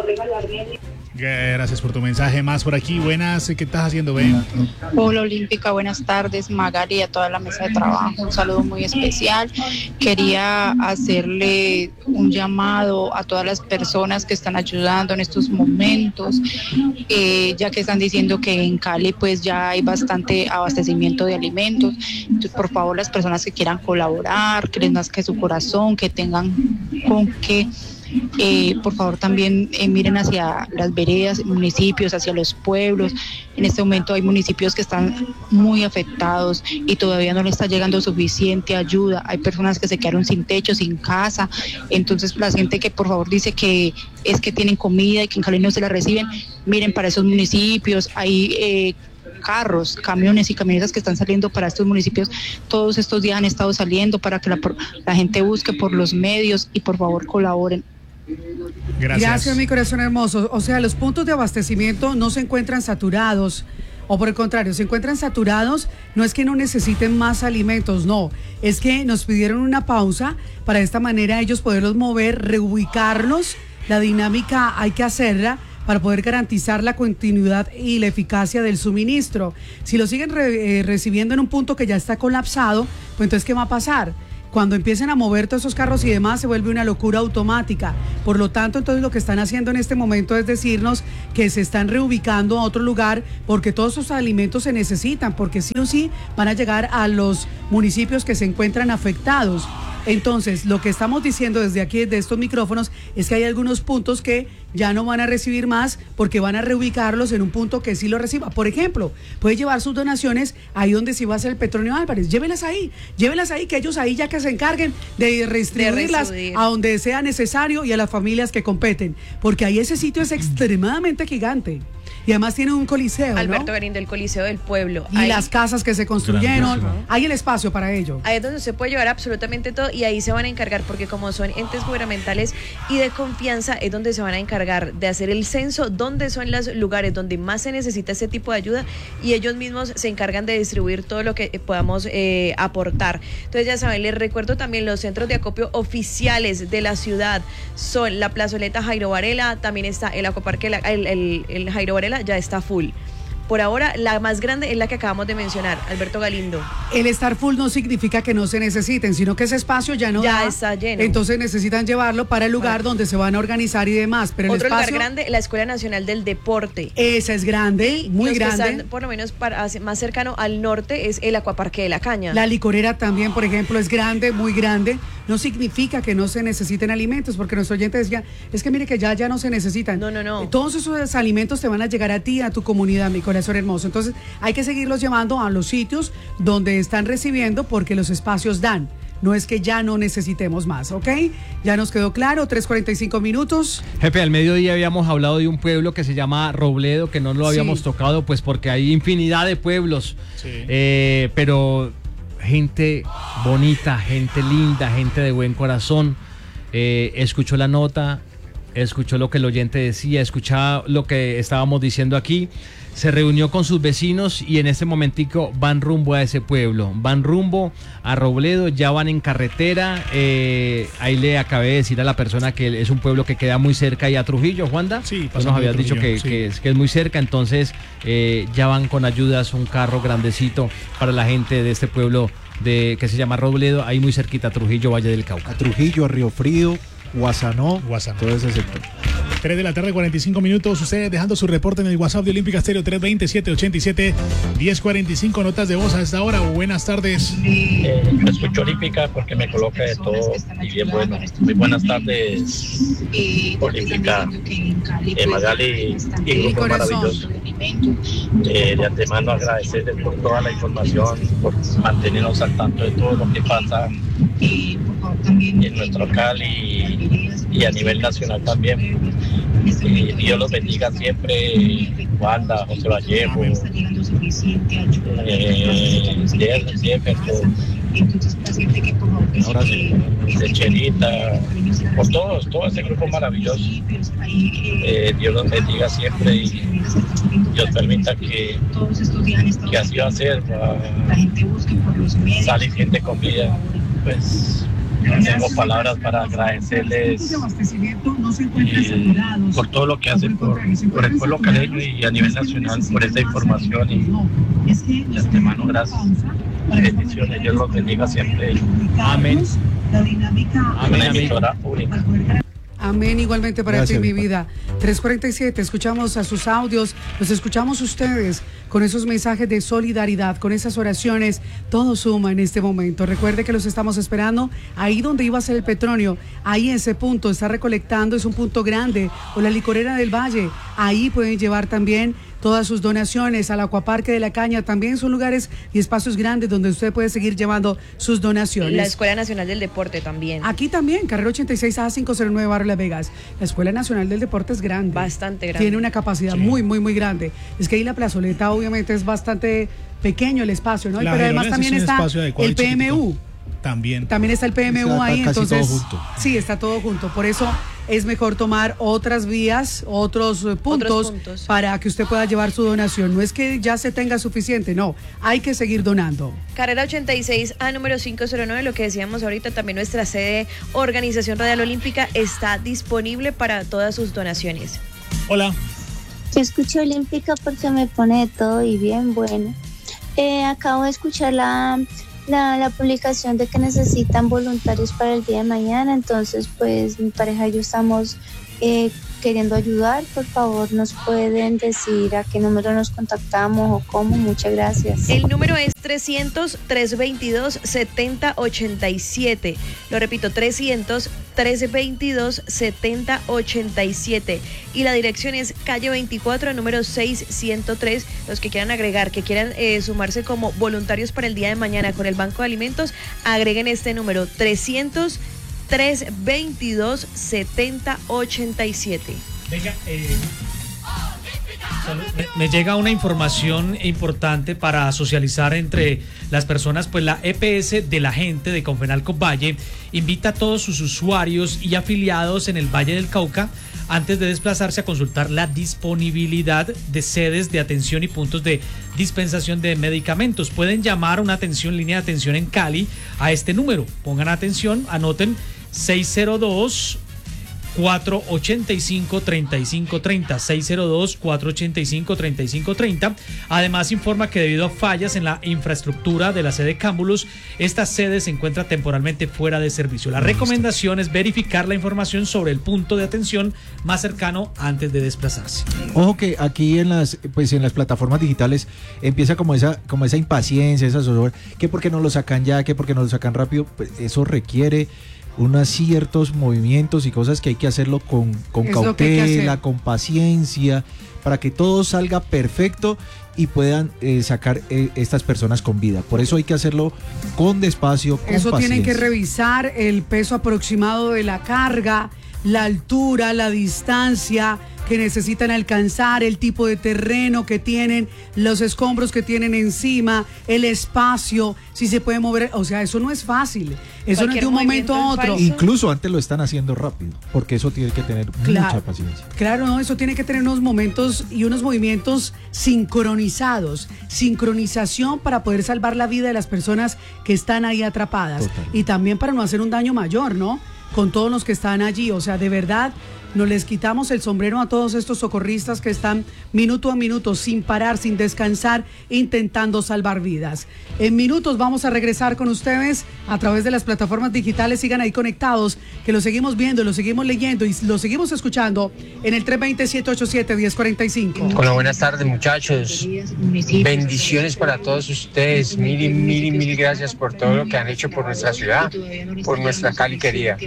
Gracias por tu mensaje. Más por aquí, buenas. ¿Qué estás haciendo, Ben? Hola Olímpica, buenas tardes, Magali, a toda la mesa de trabajo, un saludo muy especial. Quería hacerle un llamado a todas las personas que están ayudando en estos momentos, eh, ya que están diciendo que en Cali pues ya hay bastante abastecimiento de alimentos. Entonces, por favor, las personas que quieran colaborar, que les nazca su corazón, que tengan con qué... Eh, por favor también eh, miren hacia las veredas, municipios, hacia los pueblos. En este momento hay municipios que están muy afectados y todavía no les está llegando suficiente ayuda. Hay personas que se quedaron sin techo, sin casa. Entonces la gente que por favor dice que es que tienen comida y que en Cali no se la reciben, miren para esos municipios. Hay eh, carros, camiones y camionetas que están saliendo para estos municipios. Todos estos días han estado saliendo para que la, la gente busque por los medios y por favor colaboren. Gracias. Gracias, mi corazón hermoso. O sea, los puntos de abastecimiento no se encuentran saturados, o por el contrario, se encuentran saturados. No es que no necesiten más alimentos, no, es que nos pidieron una pausa para de esta manera ellos poderlos mover, reubicarlos. La dinámica hay que hacerla para poder garantizar la continuidad y la eficacia del suministro. Si lo siguen re, eh, recibiendo en un punto que ya está colapsado, pues entonces ¿qué va a pasar? Cuando empiecen a mover todos esos carros y demás, se vuelve una locura automática. Por lo tanto, entonces lo que están haciendo en este momento es decirnos que se están reubicando a otro lugar porque todos esos alimentos se necesitan, porque sí o sí van a llegar a los municipios que se encuentran afectados. Entonces, lo que estamos diciendo desde aquí, desde estos micrófonos, es que hay algunos puntos que ya no van a recibir más porque van a reubicarlos en un punto que sí lo reciba. Por ejemplo, puede llevar sus donaciones ahí donde sí va a ser el Petronio Álvarez. Llévelas ahí, llévelas ahí, que ellos ahí ya que se encarguen de redistribuirlas a donde sea necesario y a las familias que competen. Porque ahí ese sitio es extremadamente gigante. Y además tiene un coliseo, ¿no? Alberto Garín, del Coliseo del Pueblo. Y ahí, las casas que se construyeron, hay el espacio para ello. Ahí es donde se puede llevar absolutamente todo y ahí se van a encargar, porque como son entes gubernamentales y de confianza, es donde se van a encargar de hacer el censo, dónde son los lugares donde más se necesita ese tipo de ayuda, y ellos mismos se encargan de distribuir todo lo que podamos eh, aportar. Entonces ya saben, les recuerdo también los centros de acopio oficiales de la ciudad son la plazoleta Jairo Varela, también está el Acuaparque, el, el, el Jairo Varela ya está full. Por ahora, la más grande es la que acabamos de mencionar, Alberto Galindo. El estar full no significa que no se necesiten, sino que ese espacio ya no ya da, está lleno. Entonces necesitan llevarlo para el lugar donde se van a organizar y demás. Pero Otro el espacio, lugar grande, la Escuela Nacional del Deporte. Esa es grande, muy Los grande. Que están, por lo menos para, más cercano al norte es el Acuaparque de la Caña. La licorera también, por ejemplo, es grande, muy grande. No significa que no se necesiten alimentos, porque nuestro oyente decía, es que mire que ya, ya no se necesitan. No, no, no. Todos esos alimentos te van a llegar a ti, a tu comunidad, mi corazón hermoso. Entonces, hay que seguirlos llevando a los sitios donde están recibiendo, porque los espacios dan. No es que ya no necesitemos más, ¿ok? Ya nos quedó claro, tres cuarenta y cinco minutos. Jefe, al mediodía habíamos hablado de un pueblo que se llama Robledo, que no lo habíamos Sí. tocado, pues porque hay infinidad de pueblos, sí. eh, pero gente bonita, gente linda, gente de buen corazón. Eh, escuchó la nota, escuchó lo que el oyente decía, escuchaba lo que estábamos diciendo aquí. Se reunió con sus vecinos y en este momentico van rumbo a ese pueblo, van rumbo a Robledo, ya van en carretera. Eh, ahí le acabé de decir a la persona que es un pueblo que queda muy cerca y a Trujillo, Juanda. Sí, pues nos habías Trujillo, dicho que, sí. que, es, que es muy cerca, entonces eh, ya van con ayudas, un carro grandecito para la gente de este pueblo de que se llama Robledo, ahí muy cerquita a Trujillo, Valle del Cauca. A Trujillo, a Río Frío, Guasanó, Guasanó. todo ese sector. tres de la tarde, cuarenta y cinco minutos. Ustedes dejando su reporte en el WhatsApp de Olímpica Estéreo tres veinte, siete ochenta y siete, diez cuarenta y cinco. Notas de voz a esta hora. Buenas tardes. Eh, escucho Olímpica porque me coloca de todo y bien bueno. Muy buenas tardes, Olímpica, eh, Magali y grupo maravilloso. Eh, de antemano agradecerles por toda la información, por mantenernos al tanto de todo lo que pasa en nuestro Cali y a nivel nacional también. Y Dios los bendiga siempre, Wanda, José Vallejo, eh, Jefferson, ahora sí, de Cherita, por todos, todo ese grupo maravilloso. Eh, Dios los bendiga siempre y Dios permita que, que así va a ser, va a salir gente con vida. Pues tengo palabras para agradecerles eh, por todo lo que hacen por, por el pueblo caleño y a nivel nacional, por esta información y de antemano gracias. Bendiciones, Dios los bendiga siempre. Amén. Una emisora única. Amén, igualmente para Gracias, ti, mi papá. vida. tres cuarenta y siete, escuchamos a sus audios, los escuchamos ustedes con esos mensajes de solidaridad, con esas oraciones, todo suma en este momento. Recuerde que los estamos esperando ahí donde iba a ser el petróleo, ahí ese punto está recolectando, es un punto grande, o la licorera del Valle, ahí pueden llevar también todas sus donaciones, al Acuaparque de la Caña, también son lugares y espacios grandes donde usted puede seguir llevando sus donaciones. La Escuela Nacional del Deporte también. Aquí también, carrera ochenta y seis A quinientos nueve, Barrio Las Vegas. La Escuela Nacional del Deporte es grande. Bastante grande. Tiene una capacidad Sí. muy, muy, muy grande. Es que ahí la plazoleta obviamente es bastante pequeño el espacio, ¿no? La Pero además Girolesa también es un está espacio adecuado el y P M U. chiquitico. También. También está el P M U Está ahí, casi entonces todo junto. sí, está todo junto. Por eso es mejor tomar otras vías, otros eh, puntos, puntos. para que usted pueda llevar su donación. No es que ya se tenga suficiente, no, hay que seguir donando. Carrera ochenta y seis A número quinientos nueve, lo que decíamos ahorita, también nuestra sede Organización Radial Olímpica está disponible para todas sus donaciones. Hola. Yo escucho Olímpica porque me pone de todo y bien bueno. Eh, acabo de escuchar la, la, la publicación de que necesitan voluntarios para el día de mañana, entonces pues mi pareja y yo estamos eh, queriendo ayudar. Por favor, ¿nos pueden decir a qué número nos contactamos o cómo? Muchas gracias. El número es trescientos, trescientos veintidós, setenta ochenta y siete. Lo repito, trescientos, trescientos veintidós, setenta ochenta y siete. Y la dirección es calle veinticuatro, número seiscientos tres. Los que quieran agregar, que quieran eh, sumarse como voluntarios para el día de mañana con el Banco de Alimentos, agreguen este número, trescientos, trescientos veintidós, setenta ochenta y siete. Venga, eh, Me, me llega una información importante para socializar entre las personas, pues la E P S de la gente de Confenalco Valle invita a todos sus usuarios y afiliados en el Valle del Cauca antes de desplazarse a consultar la disponibilidad de sedes de atención y puntos de dispensación de medicamentos. Pueden llamar a una atención, línea de atención en Cali a este número. Pongan atención, anoten seis cero dos, cuatro ocho cinco, tres cinco tres cero, seis cero dos, cuatro ocho cinco, tres cinco tres cero. Además informa que debido a fallas en la infraestructura de la sede Cámbulos, esta sede se encuentra temporalmente fuera de servicio. La recomendación es verificar la información sobre el punto de atención más cercano antes de desplazarse. Ojo que aquí en las pues en las plataformas digitales empieza como esa como esa impaciencia, esa zozobra, que porque no lo sacan ya, que porque no lo sacan rápido, pues eso requiere unos ciertos movimientos y cosas que hay que hacerlo con, con cautela, con paciencia, para que todo salga perfecto y puedan eh, sacar eh, estas personas con vida. Por eso hay que hacerlo con despacio, con Eso paciencia. tienen que revisar el peso aproximado de la carga, la altura, la distancia que necesitan alcanzar, el tipo de terreno que tienen, los escombros que tienen encima, el espacio, si se puede mover, o sea, eso no es fácil, eso no es de un momento a otro. Incluso antes lo están haciendo rápido, porque eso tiene que tener Claro. mucha paciencia. Claro, no, eso tiene que tener unos momentos y unos movimientos sincronizados, sincronización para poder salvar la vida de las personas que están ahí atrapadas. Total. Y también para no hacer un daño mayor, ¿no? Con todos los que están allí, o sea, de verdad, nos les quitamos el sombrero a todos estos socorristas que están minuto a minuto, sin parar, sin descansar, intentando salvar vidas. En minutos vamos a regresar con ustedes a través de las plataformas digitales. Sigan ahí conectados, que lo seguimos viendo, lo seguimos leyendo y lo seguimos escuchando en el tres dos cero, siete ocho siete, uno cero cuatro cinco. Hola, buenas tardes, muchachos. Bendiciones para todos ustedes. Mil y mil y mil gracias por todo lo que han hecho por nuestra ciudad, por nuestra Cali querida.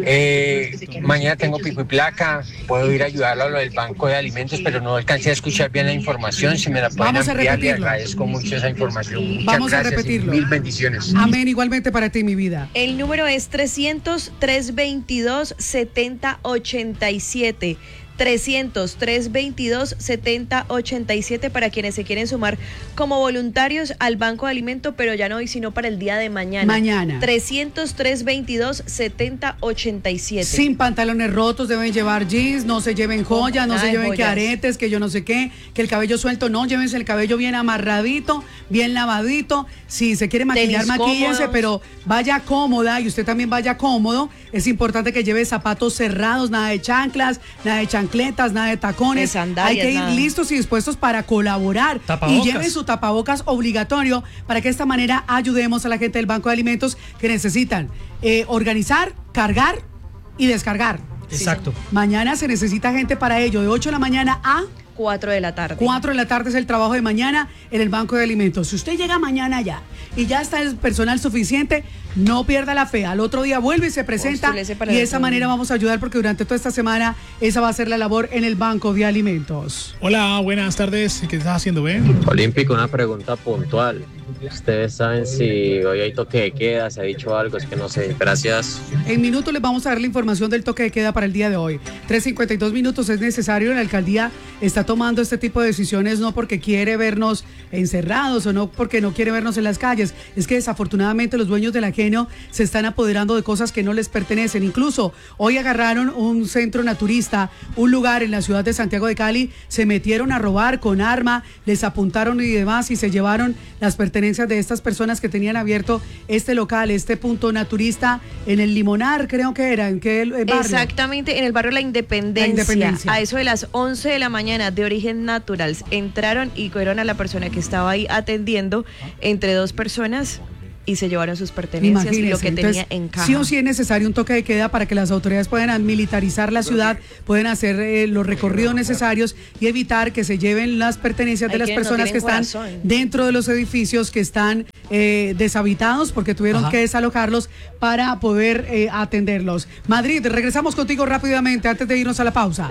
Eh, mañana tengo pico y placa. Puedo ir a ayudarlo a lo del banco de alimentos, pero no alcancé a escuchar bien la información. Si me la pueden Vamos a ampliar, le repetirlo. agradezco mucho esa información. Muchas Vamos a gracias y repetirlo. mil bendiciones. Amén, igualmente para ti, mi vida. El número es trescientos, trescientos veintidós, setenta ochenta y siete. trescientos, trescientos veintidós, setenta ochenta y siete para quienes se quieren sumar como voluntarios al Banco de Alimento, pero ya no hoy, sino para el día de mañana. Mañana. trescientos, trescientos veintidós, setenta ochenta y siete. Sin pantalones rotos, deben llevar jeans, no se lleven joyas, no Nada se de lleven que joyas. aretes, que yo no sé qué, que el cabello suelto, no, llévense el cabello bien amarradito, bien lavadito. Si se quiere maquillar, Tenis maquíllense, cómodos. pero vaya cómoda y usted también vaya cómodo. Es importante que lleve zapatos cerrados, nada de chanclas, nada de chancletas, nada de tacones. De sandalias, Hay que ir nada. listos y dispuestos para colaborar. Tapabocas. Y lleven su tapabocas obligatorio para que de esta manera ayudemos a la gente del Banco de Alimentos que necesitan eh, organizar, cargar y descargar. Exacto. Mañana se necesita gente para ello, de ocho de la mañana a cuatro de la tarde. cuatro de la tarde es el trabajo de mañana en el Banco de Alimentos. Si usted llega mañana ya y ya está el personal suficiente, no pierda la fe. Al otro día vuelve y se presenta Postúlese para y de el esa otro manera día. vamos a ayudar porque durante toda esta semana esa va a ser la labor en el Banco de Alimentos. Hola, buenas tardes. ¿Qué estás haciendo, Ben? Olímpico, una pregunta puntual. Ustedes saben si hoy hay toque de queda, se ha dicho algo, es que no sé. Gracias. En minutos les vamos a dar la información del toque de queda para el día de hoy. tres cincuenta y dos minutos es necesario. La alcaldía está tomando este tipo de decisiones no porque quiere vernos encerrados o no porque no quiere vernos en las calles. Es que desafortunadamente los dueños del ajeno se están apoderando de cosas que no les pertenecen. Incluso hoy agarraron un centro naturista, un lugar en la ciudad de Santiago de Cali, se metieron a robar con arma, les apuntaron y demás y se llevaron las pertenencias de estas personas que tenían abierto este local, este punto naturista en el Limonar, creo que era, ¿en qué barrio? Exactamente, en el barrio La Independencia. La Independencia. A eso de las once de la mañana, de Origen Naturals, entraron y cogieron a la persona que estaba ahí atendiendo entre dos personas y se llevaron sus pertenencias y lo que Entonces, tenía en caja. sí o sí es necesario un toque de queda para que las autoridades puedan militarizar la ciudad, pueden hacer eh, los recorridos necesarios y evitar que se lleven las pertenencias de Hay las quienes no personas que tienen están corazón. dentro de los edificios que están eh, deshabitados porque tuvieron Ajá. que desalojarlos para poder eh, atenderlos. Madrid, regresamos contigo rápidamente antes de irnos a la pausa.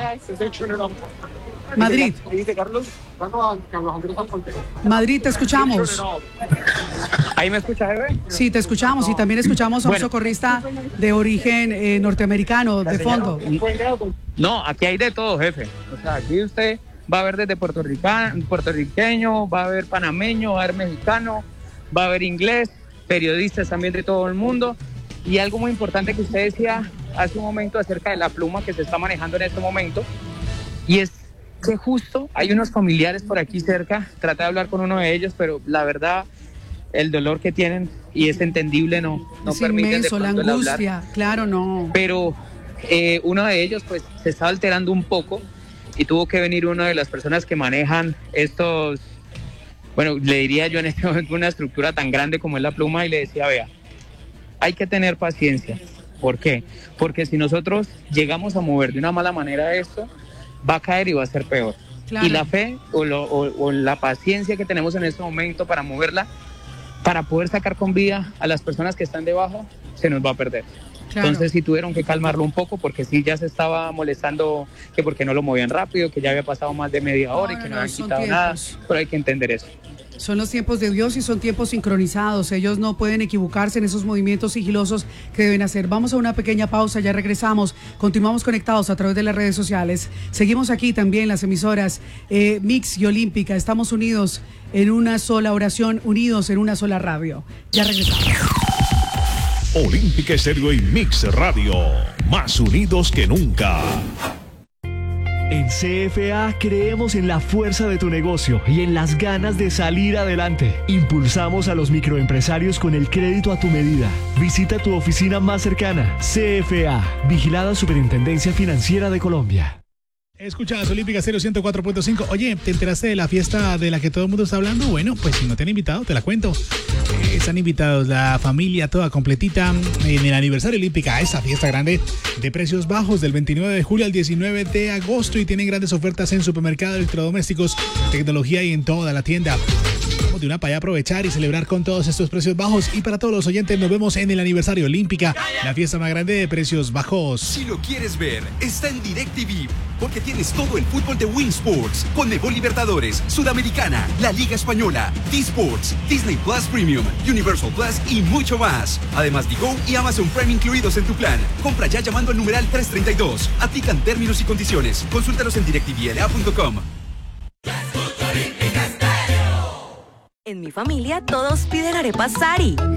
Madrid. Madrid, te escuchamos. ¿Ahí me escuchas, Eve? Sí, te escuchamos y también escuchamos a un Bueno. socorrista de origen eh, norteamericano, de fondo. No, aquí hay de todo, jefe. O sea, aquí usted Va a haber desde puertorriqueño, puertorriqueño, va a haber panameño, va a haber mexicano, va a haber inglés, periodistas también de todo el mundo. Y algo muy importante que usted decía hace un momento acerca de la pluma que se está manejando en este momento, y es que justo hay unos familiares por aquí cerca, traté de hablar con uno de ellos, pero la verdad, el dolor que tienen, y es entendible, no, no es permiten de inmenso, la pronto el hablar. angustia, claro, no. Pero eh, uno de ellos pues se estaba alterando un poco y tuvo que venir una de las personas que manejan estos, bueno, le diría yo en este momento una estructura tan grande como es la pluma, y le decía, vea, hay que tener paciencia. ¿Por qué? Porque si nosotros llegamos a mover de una mala manera esto, va a caer y va a ser peor. Claro. Y la fe o, lo, o, o la paciencia que tenemos en este momento para moverla, para poder sacar con vida a las personas que están debajo, se nos va a perder. Claro. Entonces sí tuvieron que calmarlo un poco, porque sí ya se estaba molestando que porque no lo movían rápido, que ya había pasado más de media hora no, y que no, no habían quitado tiempos. Nada, pero hay que entender eso. Son los tiempos de Dios y son tiempos sincronizados. Ellos no pueden equivocarse en esos movimientos sigilosos que deben hacer. Vamos a una pequeña pausa, ya regresamos. Continuamos conectados a través de las redes sociales. Seguimos aquí también las emisoras eh, Mix y Olímpica. Estamos unidos en una sola oración, unidos en una sola radio. Ya regresamos. Olímpica Estéreo y Mix Radio, más unidos que nunca. En C F A creemos en la fuerza de tu negocio y en las ganas de salir adelante. Impulsamos a los microempresarios con el crédito a tu medida. Visita tu oficina más cercana. C F A, Vigilada Superintendencia Financiera de Colombia. Escuchas Olímpica Estéreo ciento cuatro punto cinco. Oye, ¿te enteraste de la fiesta de la que todo el mundo está hablando? Bueno, pues si no te han invitado, te la cuento. Eh, están invitados la familia toda completita en el aniversario Olímpica, esa fiesta grande de precios bajos del veintinueve de julio al diecinueve de agosto, y tienen grandes ofertas en supermercados, electrodomésticos, tecnología y en toda la tienda. Vamos de una para allá aprovechar y celebrar con todos estos precios bajos. Y para todos los oyentes, nos vemos en el aniversario Olímpica, la fiesta más grande de precios bajos. Si lo quieres ver, está en DirecTV, porque tienes todo el fútbol de Win Sports, Conmebol Libertadores, Sudamericana, la Liga Española, D-Sports, Disney Plus Premium, Universal Plus y mucho más. Además, Digo y Amazon Prime incluidos en tu plan. Compra ya llamando al numeral trescientos treinta y dos. Aplican términos y condiciones. Consúltalos en directivl a punto com. En mi familia todos piden arepas Sari.